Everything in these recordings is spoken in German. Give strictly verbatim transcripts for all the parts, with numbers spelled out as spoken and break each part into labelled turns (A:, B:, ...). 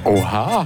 A: Oha!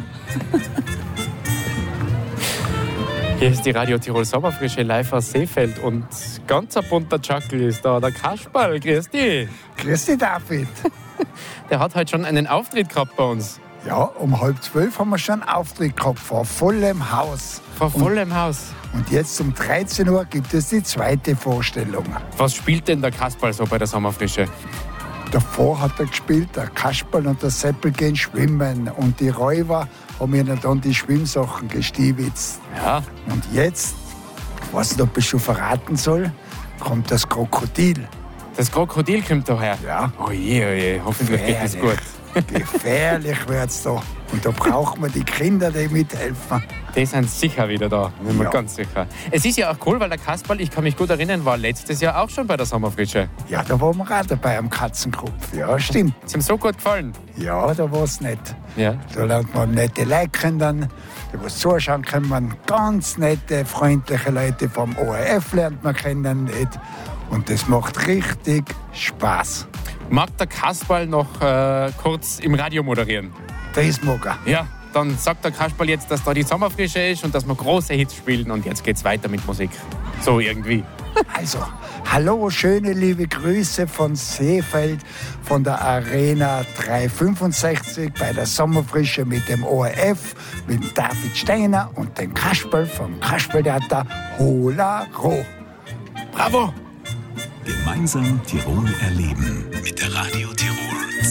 A: Hier ist die Radio Tirol Sommerfrische live aus Seefeld und ganz ein bunter Jackel ist da, der Kasperl. Grüß dich.
B: Grüß dich, David.
A: Der hat heute schon einen Auftritt gehabt bei uns.
B: Ja, um halb zwölf haben wir schon einen Auftritt gehabt, vor vollem Haus.
A: Vor vollem und, Haus.
B: Und jetzt um dreizehn Uhr gibt es die zweite Vorstellung.
A: Was spielt denn der Kasperl so bei der Sommerfrische?
B: Davor hat er gespielt, der Kasperl und der Seppel gehen schwimmen. Und die Räuber haben ihnen dann die Schwimmsachen gestiebitzt.
A: Ja.
B: Und jetzt, ich weiß nicht, ob ich schon verraten soll, kommt das Krokodil.
A: Das Krokodil kommt daher?
B: Ja.
A: Oh je, oh je, hoffentlich geht es gut.
B: Gefährlich wird's da. Und da braucht man die Kinder, die mithelfen.
A: Die sind sicher wieder da, bin mir
B: Ja.
A: ganz sicher. Es ist ja auch cool, weil der Kasperl, ich kann mich gut erinnern, war letztes Jahr auch schon bei der Sommerfrische.
B: Ja, da waren wir auch dabei am Katzenkopf. Ja, stimmt.
A: Ist ihm so gut gefallen?
B: Ja, da war's nett.
A: Ja.
B: Da lernt man nette Leute kennen, die was zuschauen können. Man ganz nette, freundliche Leute vom O R F lernt man kennen. Nicht? Und das macht richtig Spaß.
A: Mag der Kasperl noch äh, kurz im Radio moderieren?
B: Das mag er.
A: Ja, dann sagt der Kasperl jetzt, dass da die Sommerfrische ist und dass wir große Hits spielen und jetzt geht's weiter mit Musik. So irgendwie.
B: Also, hallo, schöne liebe Grüße von Seefeld, von der Arena dreihundertfünfundsechzig bei der Sommerfrische mit dem O R F, mit David Steiner und dem Kasperl vom Kasperltheater Hola Ro. Bravo!
C: Gemeinsam Tirol erleben mit der Radio Tirol